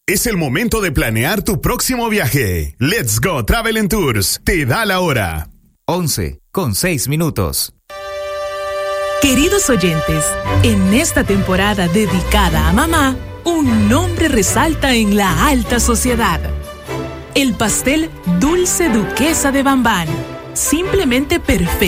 Es el momento de planear tu próximo viaje. Let's Go Travel and Tours te da la hora. 11:06. Queridos oyentes, en esta temporada dedicada a mamá, un nombre resalta en la alta sociedad. El pastel Dulce Duquesa de Bambán. Simplemente perfecto.